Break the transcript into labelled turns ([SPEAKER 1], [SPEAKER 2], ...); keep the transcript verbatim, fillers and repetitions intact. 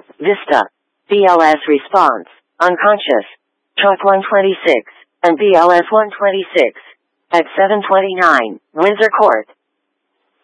[SPEAKER 1] Vista. B L S response, unconscious. Truck one twenty-six, and B L S one twenty-six. At seven twenty-nine, Windsor Court.